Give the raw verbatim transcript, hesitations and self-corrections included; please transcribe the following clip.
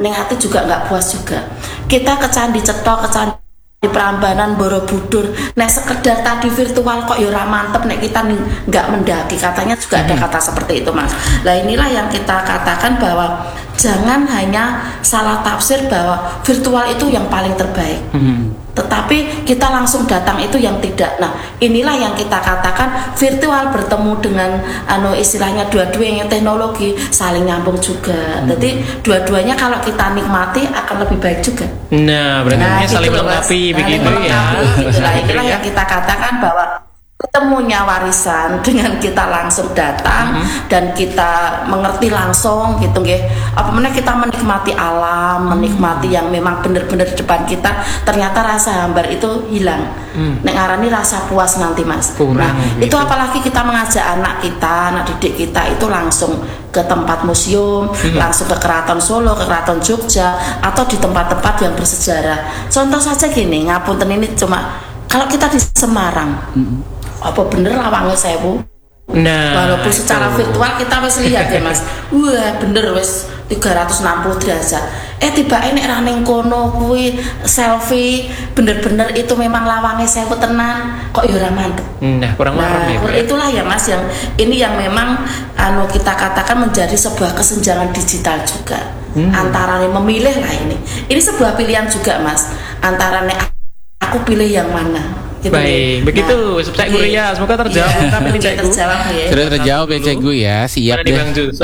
ning ati juga nggak puas juga. Kita ke Candi Cetok, ke Candi di Prambanan, Borobudur, nek sekedar tadi virtual kok ya ora mantep nek kita nggak mendaki, katanya juga ada kata seperti itu Mas. Nah inilah yang kita katakan bahwa jangan hanya salah tafsir bahwa virtual itu yang paling terbaik, hmm. tetapi kita langsung datang itu yang tidak. Nah inilah yang kita katakan virtual bertemu dengan anu istilahnya dua-duanya teknologi saling nyambung juga. Hmm. Jadi dua-duanya kalau kita nikmati akan lebih baik juga. Nah berarti nah, gitu saling melengkapi begitu ya. Gitu lah. Inilah yang kita katakan bahwa ketemunya warisan dengan kita langsung datang mm-hmm. dan kita mengerti langsung gitu nggih. Apa mana kita menikmati alam, menikmati mm-hmm. yang memang benar-benar depan kita, ternyata rasa hambar itu hilang. Mm. Nek ngarani rasa puas nanti Mas. Kurang, nah, gitu. Itu apalagi kita mengajak anak kita, anak didik kita itu langsung ke tempat museum, mm-hmm. langsung ke Keraton Solo, ke Keraton Jogja atau di tempat-tempat yang bersejarah. Contoh saja gini, ngapunten ini cuma kalau kita di Semarang. Mm-hmm. Apa bener lawangnya sewu? Nah, walaupun secara itu. Virtual kita wis lihat ya Mas. Wah, bener wis tiga ratus enam puluh derajat. Eh tiba ini running kono kuwi selfie bener-bener itu memang lawangnya sewu tenan. Kok ya ora mantep. Nah, kurang marah nah, ya. Itulah ya Mas yang ini yang memang anu kita katakan menjadi sebuah kesenjangan digital juga. Hmm. Antara memilih lah ini. Ini sebuah pilihan juga Mas. Antara aku pilih yang mana. Gitu. Baik, begitu nah, Cek Guru ya, semoga terjawab. Iya, terjawab ya. Sudah terjawab ya Cek Guru ya, siap deh.